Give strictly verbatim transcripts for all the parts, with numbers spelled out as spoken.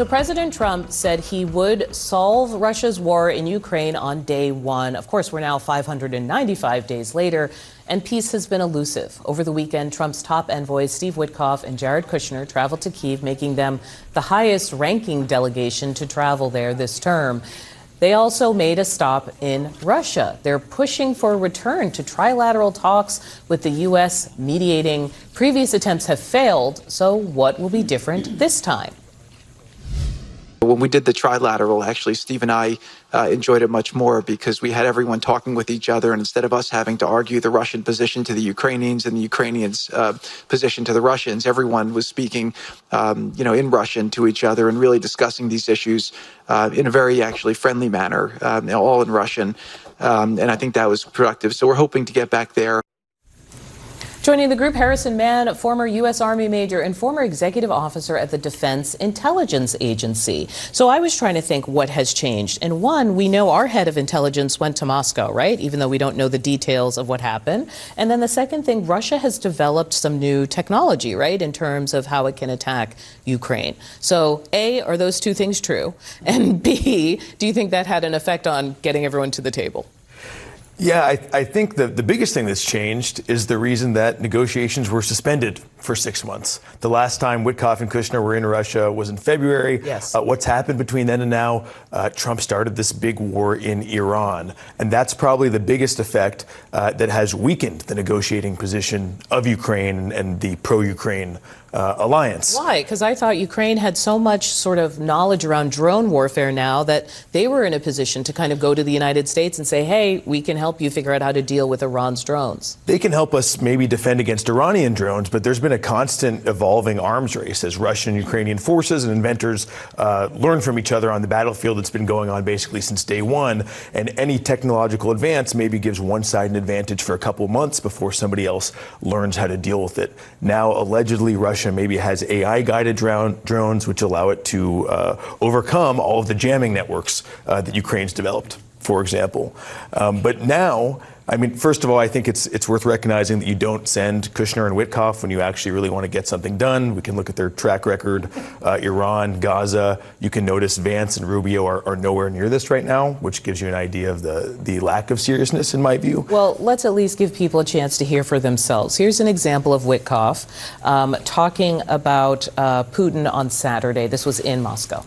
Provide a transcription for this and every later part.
So President Trump said he would solve Russia's war in Ukraine on day one. Of course, we're now five hundred ninety-five days later, and peace has been elusive. Over the weekend, Trump's top envoys, Steve Witkoff and Jared Kushner, traveled to Kyiv, making them the highest-ranking delegation to travel there this term. They also made a stop in Russia. They're pushing for a return to trilateral talks with the U S mediating. Previous attempts have failed, so what will be different this time? When we did the trilateral, actually, Steve and I uh, enjoyed it much more because we had everyone talking with each other. And instead of us having to argue the Russian position to the Ukrainians and the Ukrainians' uh, position to the Russians, everyone was speaking, um, you know, in Russian to each other and really discussing these issues uh, in a very actually friendly manner, um, all in Russian. Um, and I think that was productive. So we're hoping to get back there. Joining the group, Harrison Mann, former U S Army major and former executive officer at the Defense Intelligence Agency. So I was trying to think what has changed. And one, we know our head of intelligence went to Moscow, right? Even though we don't know the details of what happened. And then the second thing, Russia has developed some new technology, right, in terms of how it can attack Ukraine. So A, are those two things true? And B, do you think that had an effect on getting everyone to the table? Yeah, I, I think the, the biggest thing that's changed is the reason that negotiations were suspended for six months. The last time Witkoff and Kushner were in Russia was in February. Yes. Uh, what's happened between then and now? Uh, Trump started this big war in Iran. And that's probably the biggest effect uh, that has weakened the negotiating position of Ukraine and the pro-Ukraine uh, alliance. Why? Because I thought Ukraine had so much sort of knowledge around drone warfare now that they were in a position to kind of go to the United States and say, hey, we can help you figure out how to deal with Iran's drones. They can help us maybe defend against Iranian drones, but there's been a constant evolving arms race as Russian and Ukrainian forces and inventors uh, learn from each other on the battlefield. It's been going on basically since day one. And any technological advance maybe gives one side an advantage for a couple months before somebody else learns how to deal with it. Now, allegedly, Russia maybe has A I-guided drone, drones which allow it to uh, overcome all of the jamming networks uh, that Ukraine's developed, for example. Um, but now, I mean, first of all, I think it's it's worth recognizing that you don't send Kushner and Witkoff when you actually really want to get something done. We can look at their track record, uh, Iran, Gaza. You can notice Vance and Rubio are, are nowhere near this right now, which gives you an idea of the, the lack of seriousness, in my view. Well, let's at least give people a chance to hear for themselves. Here's an example of Witkoff um, talking about uh, Putin on Saturday. This was in Moscow.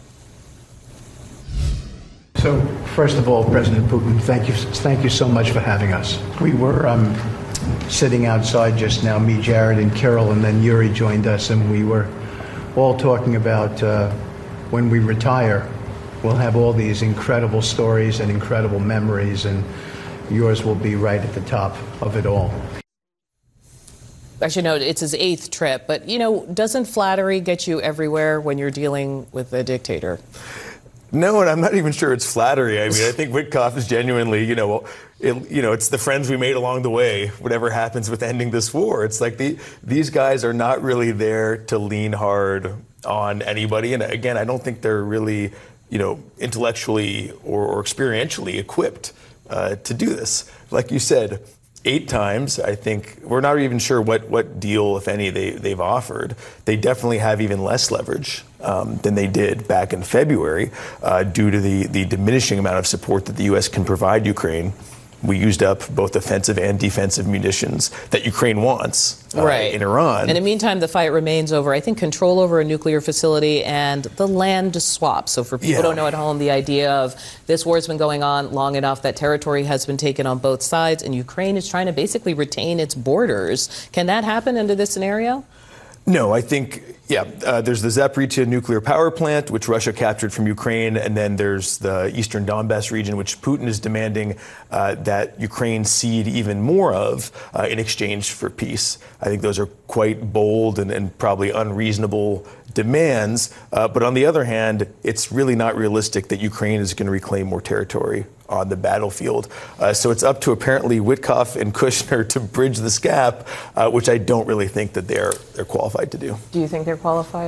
So, first of all, President Putin, thank you, thank you so much for having us. We were um, sitting outside just now, me, Jared, and Kirill, and then Yuri joined us, and we were all talking about uh, when we retire, we'll have all these incredible stories and incredible memories, and yours will be right at the top of it all. Actually, no, it's his eighth trip, but, you know, doesn't flattery get you everywhere when you're dealing with a dictator? No, and I'm not even sure it's flattery. I mean, I think Witkoff is genuinely, you know, it, you know, it's the friends we made along the way, whatever happens with ending this war. It's like the, these guys are not really there to lean hard on anybody. And again, I don't think they're really, you know, intellectually or, or experientially equipped uh, to do this. Like you said, eight times, I think we're not even sure what, what deal, if any, they, they've offered. They definitely have even less leverage um, than they did back in February uh, due to the, the diminishing amount of support that the U S can provide Ukraine. We used up both offensive and defensive munitions that Ukraine wants uh, right. in Iran. And in the meantime, the fight remains over, I think, control over a nuclear facility and the land swap. So for people yeah. who don't know at home, the idea of this war's been going on long enough that territory has been taken on both sides, and Ukraine is trying to basically retain its borders. Can that happen under this scenario? No, I think, yeah, uh, there's the Zaporizhzhia nuclear power plant, which Russia captured from Ukraine, and then there's the eastern Donbass region, which Putin is demanding uh, that Ukraine cede even more of uh, in exchange for peace. I think those are quite bold and, and probably unreasonable demands. Uh, but on the other hand, it's really not realistic that Ukraine is going to reclaim more territory on the battlefield. Uh, so it's up to apparently Witkoff and Kushner to bridge this gap, uh, which I don't really think that they're they're qualified to do. Do you think they're qualified?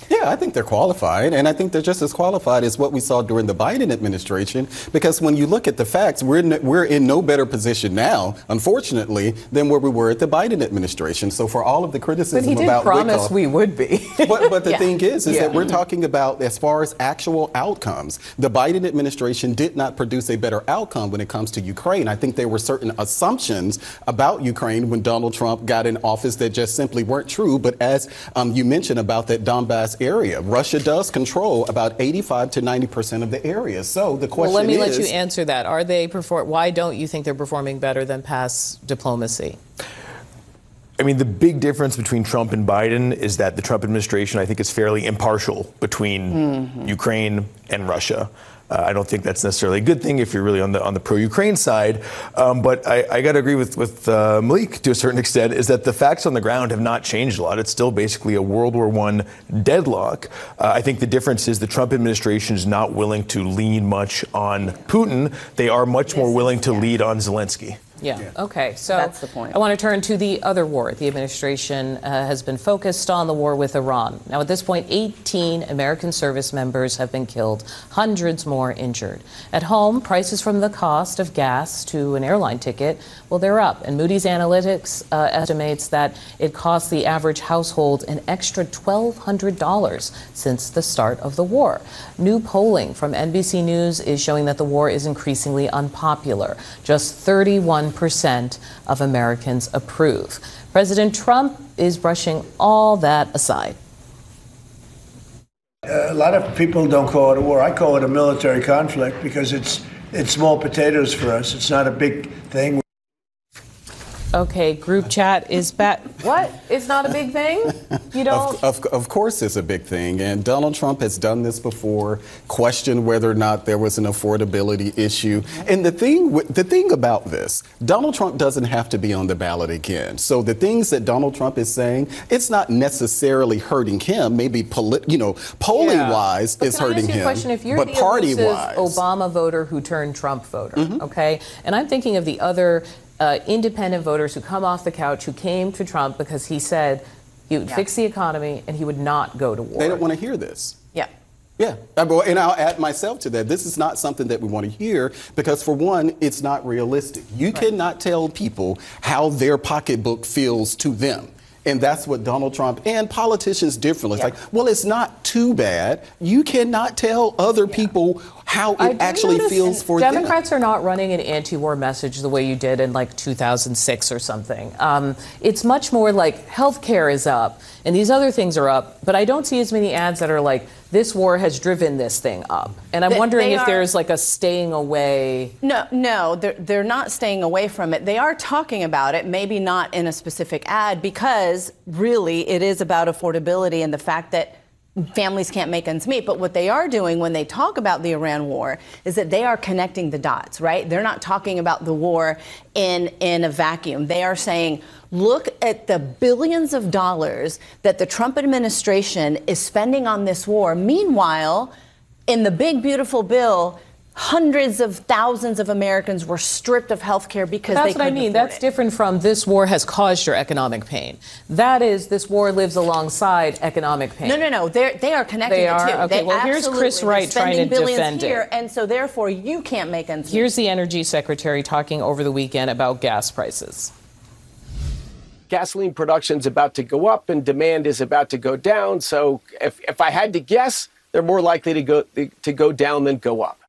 Yeah, I think they're qualified, and I think they're just as qualified as what we saw during the Biden administration, because when you look at the facts, we're in, we're in no better position now, unfortunately, than where we were at the Biden administration. So for all of the criticism but he did about promise Wickoff, we would be. but, but the yeah. thing is, is yeah. that we're talking about as far as actual outcomes. The Biden administration did not produce a better outcome when it comes to Ukraine. I think there were certain assumptions about Ukraine when Donald Trump got in office that just simply weren't true. But as um, you mentioned about that Donbass area, Russia does control about eighty-five to ninety percent of the area. So the question is... Well, let me is, let you answer that. Are they perform? Why don't you think they're performing better than past diplomacy? I mean, the big difference between Trump and Biden is that the Trump administration, I think, is fairly impartial between mm-hmm. Ukraine and Russia. Uh, I don't think that's necessarily a good thing if you're really on the on the pro-Ukraine side. Um, but I, I got to agree with with uh, Malik to a certain extent, is that the facts on the ground have not changed a lot. It's still basically a World War One deadlock. Uh, I think the difference is the Trump administration is not willing to lean much on Putin. They are much this more willing is, to yeah. lead on Zelensky. Yeah. yeah. Okay. So that's the point. I want to turn to the other war. The administration uh, has been focused on the war with Iran. Now, at this point, eighteen American service members have been killed, hundreds more injured. At home, prices from the cost of gas to an airline ticket, well, they're up. And Moody's Analytics uh, estimates that it costs the average household an extra twelve hundred dollars since the start of the war. New polling from N B C News is showing that the war is increasingly unpopular. Just thirty-one percent of Americans approve. President Trump is brushing all that aside. Uh, a lot of people don't call it a war. I call it a military conflict because it's it's small potatoes for us. It's not a big thing. Okay, group chat is back. What? It's not a big thing? You don't? Of, of, of course it's a big thing. And Donald Trump has done this before, questioned whether or not there was an affordability issue. And the thing, the thing about this, Donald Trump doesn't have to be on the ballot again. So the things that Donald Trump is saying, it's not necessarily hurting him. Maybe, polit, you know, polling-wise, yeah. it's hurting him. Question? If you're but the party-wise, Obama voter who turned Trump voter, mm-hmm. okay? And I'm thinking of the other Uh, independent voters who come off the couch, who came to Trump because he said he would yeah. fix the economy and he would not go to war. They don't want to hear this. Yeah. Yeah. And I'll add myself to that. This is not something that we want to hear because, for one, it's not realistic. You right. cannot tell people how their pocketbook feels to them. And that's what Donald Trump and politicians differently. It's yeah. like, well, it's not too bad. You cannot tell other yeah. people how it actually feels for Democrats them. Democrats are not running an anti-war message the way you did in like two thousand six or something. Um, it's much more like healthcare is up and these other things are up, but I don't see as many ads that are like, this war has driven this thing up. And I'm they, wondering they if are, there's like a staying away. No, no, they're, they're not staying away from it. They are talking about it, maybe not in a specific ad, because really it is about affordability and the fact that families can't make ends meet. But what they are doing when they talk about the Iran war is that they are connecting the dots, right? They're not talking about the war in, in a vacuum. They are saying, look at the billions of dollars that the Trump administration is spending on this war. Meanwhile, in the big, beautiful bill, hundreds of thousands of Americans were stripped of health care because That's they couldn't what I mean. afford That's it. different from this war has caused your economic pain. That is, this war lives alongside economic pain. No, no, no. They're, they are connecting they the are? two. Okay, they well, here's Chris Wright trying to defend here, it. And so, therefore, you can't make ends meet. Here's the Energy Secretary talking over the weekend about gas prices. Gasoline production's about to go up and demand is about to go down. So if, if I had to guess, they're more likely to go to go down than go up.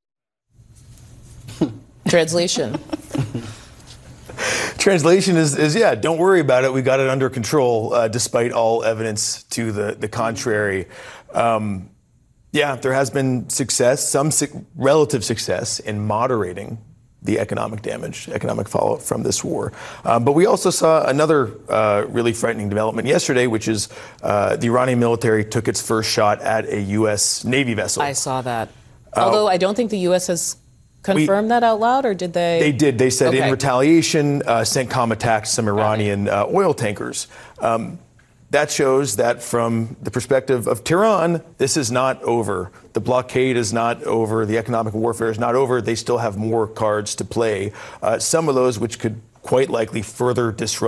Translation. Translation is, is, yeah, don't worry about it. We got it under control, uh, despite all evidence to the, the contrary. Um, yeah, there has been success, some su- relative success in moderating the economic damage, economic fallout from this war. Um, but we also saw another uh, really frightening development yesterday, which is uh, the Iranian military took its first shot at a U S Navy vessel. I saw that. Uh, Although I don't think the U S has confirmed we, that out loud, or did they? They did. They said okay. in retaliation, uh, CENTCOM attacked some Iranian uh, oil tankers. Um, that shows that from the perspective of Tehran, this is not over. The blockade is not over. The economic warfare is not over. They still have more cards to play. Uh, some of those which could quite likely further disrupt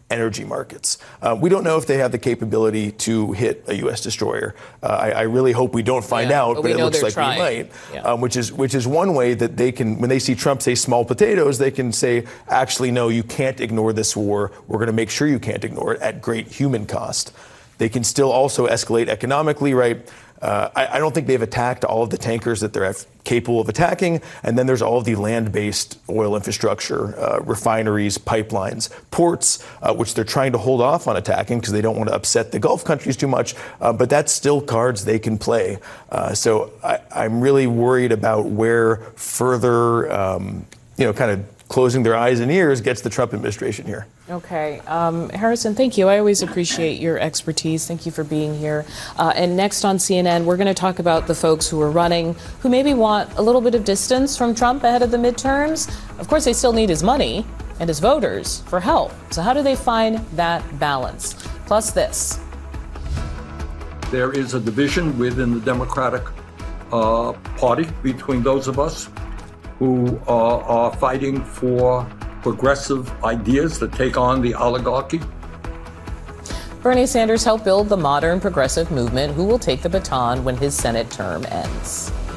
energy markets. Uh, we don't know if they have the capability to hit a U S destroyer. Uh, I, I really hope we don't find yeah, out, but, but it looks like trying. we might. Yeah. Um, which is which is one way that they can, when they see Trump say small potatoes, they can say, actually, no, you can't ignore this war. We're going to make sure you can't ignore it at great human cost. They can still also escalate economically, right? Uh, I, I don't think they've attacked all of the tankers that they're capable of attacking. And then there's all of the land-based oil infrastructure, uh, refineries, pipelines, ports, uh, which they're trying to hold off on attacking because they don't want to upset the Gulf countries too much. Uh, but that's still cards they can play. Uh, so I, I'm really worried about where further, um, you know, kind of closing their eyes and ears gets the Trump administration here. Okay. Um, Harrison, thank you. I always appreciate your expertise. Thank you for being here. Uh, and next on C N N, we're going to talk about the folks who are running, who maybe want a little bit of distance from Trump ahead of the midterms. Of course, they still need his money and his voters for help. So how do they find that balance? Plus this. There is a division within the Democratic uh, Party between those of us who uh, are fighting for progressive ideas that take on the oligarchy. Bernie Sanders helped build the modern progressive movement. Who will take the baton when his Senate term ends?